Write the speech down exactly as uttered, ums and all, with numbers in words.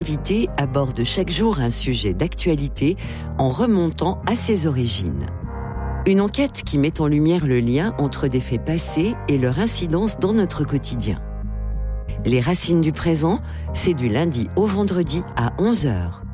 invités abordent chaque jour un sujet d'actualité en remontant à ses origines. Une enquête qui met en lumière le lien entre des faits passés et leur incidence dans notre quotidien. Les Racines du présent, c'est du lundi au vendredi à onze heures.